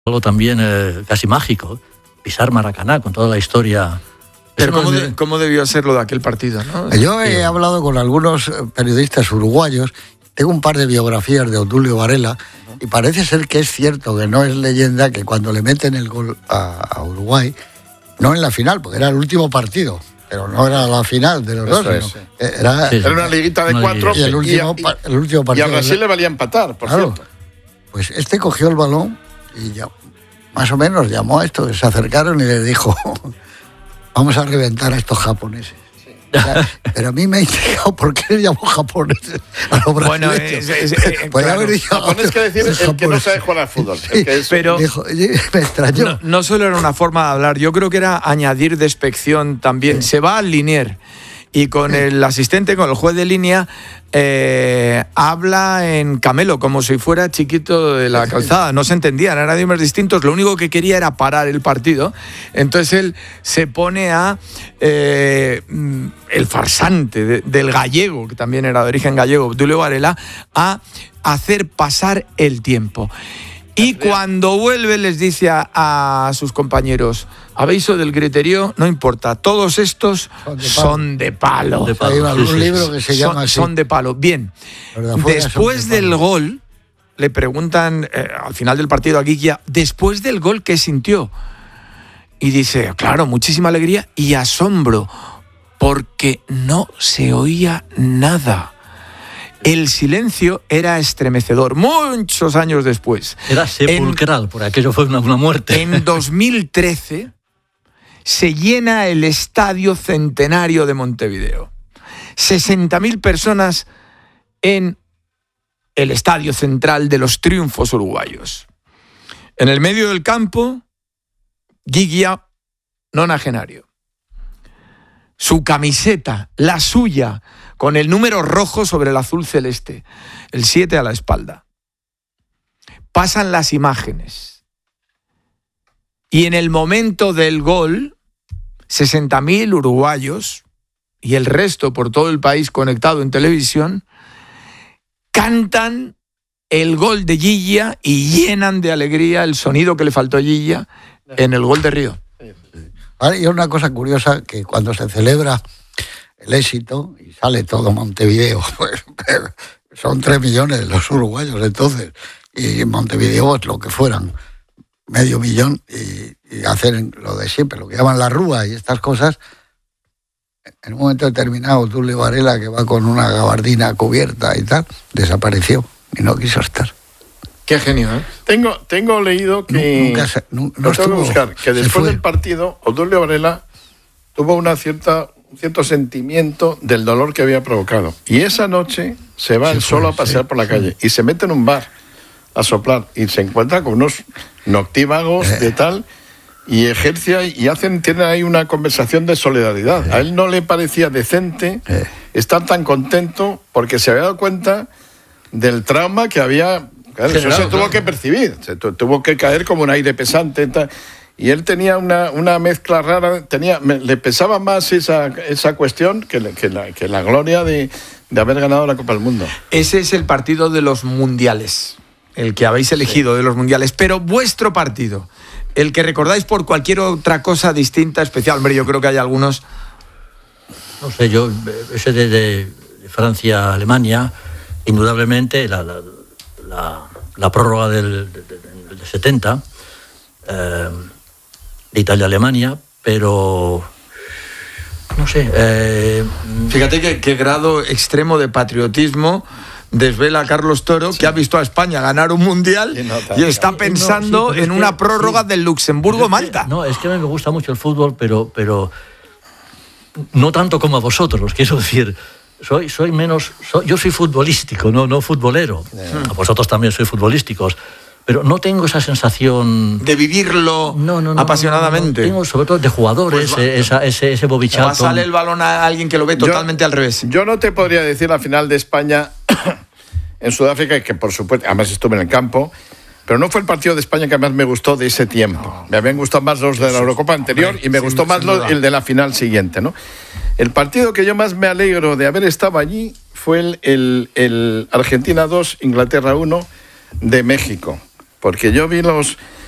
algo también casi mágico, pisar Maracaná con toda la historia. Pero ¿cómo debió ser lo de aquel partido, ¿no? Yo he hablado con algunos periodistas uruguayos, tengo un par de biografías de Obdulio Varela, y parece ser que es cierto, que no es leyenda, que cuando le meten el gol a Uruguay, no en la final, porque era el último partido, pero no era la final de los dos. Era una liguita de 4 y el último partido. Y a Brasil le valía empatar, por cierto. Pues cogió el balón y ya, más o menos llamó a estos, se acercaron y les dijo: vamos a reventar a estos japoneses. Pero a mí me ha intrigado por qué le llamó japoneses a los brasileños. Podría haber dicho japonés, que decir el que no sabe jugar al fútbol. Sí, pero dijo, me extrañó. No solo era una forma de hablar, yo creo que era añadir despección también. Se va al Linier y con el asistente, con el juez de línea, habla en camelo, como si fuera Chiquito de la Calzada. No se entendían, eran idiomas distintos. Lo único que quería era parar el partido. Entonces él se pone a el farsante del gallego, que también era de origen gallego, Obdulio Varela, a hacer pasar el tiempo. Y cuando vuelve les dice a sus compañeros: ¿habéis oído del griterío? No importa, todos estos son de palo. Hay un libro que se llama así. Son de palo. Bien, después del gol, le preguntan al final del partido a Guilla, después del gol, ¿qué sintió? Y dice, claro, muchísima alegría y asombro, porque no se oía nada. El silencio era estremecedor, muchos años después. Era sepulcral, porque aquello fue una muerte. En 2013 se llena el Estadio Centenario de Montevideo. 60.000 personas en el Estadio Central de los Triunfos uruguayos. En el medio del campo, Guiglia nonagenario. Su camiseta, la suya, con el número rojo sobre el azul celeste, el 7 a la espalda. Pasan las imágenes. Y en el momento del gol, 60.000 uruguayos y el resto por todo el país conectado en televisión, cantan el gol de Guilla y llenan de alegría el sonido que le faltó a Guilla en el gol de Río. Vale, y una cosa curiosa, que cuando se celebra el éxito y sale todo Montevideo, pues son 3 millones los uruguayos entonces, y en Montevideo es lo que fueran, 500.000, y hacen lo de siempre, lo que llaman la rúa y estas cosas. En un momento determinado, Obdulio Varela, que va con una gabardina cubierta y tal, desapareció y no quiso estar. Qué genio, ¿eh? Tengo leído que... No tengo estuvo, que buscar, que después del partido, Obdulio Varela tuvo un cierto sentimiento del dolor que había provocado. Y esa noche se va él solo a pasear por la calle y se mete en un bar a soplar y se encuentra con unos noctívagos de tal y ejerce y tienen ahí una conversación de solidaridad. A él no le parecía decente estar tan contento porque se había dado cuenta del trauma que había... Claro, eso se tuvo que percibir, se tuvo que caer como un aire pesante. Y él tenía una mezcla rara, le pesaba más esa cuestión que la gloria de haber ganado la Copa del Mundo. Ese es el partido de los mundiales, el que habéis elegido de los mundiales. Pero vuestro partido, el que recordáis por cualquier otra cosa distinta, especial. Hombre, yo creo que hay algunos... No sé, yo, ese de Francia-Alemania, indudablemente la prórroga del 70, de Italia-Alemania, pero no sé. Fíjate qué grado extremo de patriotismo desvela Carlos Toro, que ha visto a España ganar un mundial y está pensando en una prórroga del Luxemburgo-Malta. No, es que a mí me gusta mucho el fútbol, pero no tanto como a vosotros, quiero decir. Yo soy futbolístico, no futbolero. A vosotros también sois futbolísticos. Pero no tengo esa sensación... De vivirlo apasionadamente. No. Tengo sobre todo de jugadores, pues ese Bobby Charlton. Sale el balón a alguien que lo ve totalmente al revés. Yo no te podría decir la final de España en Sudáfrica, que por supuesto, además estuve en el campo, pero no fue el partido de España que más me gustó de ese tiempo. No. Me habían gustado más los de la Eurocopa anterior y me gustó más el de la final siguiente, ¿no? El partido que yo más me alegro de haber estado allí fue el Argentina 2, Inglaterra 1 de México. Porque yo vi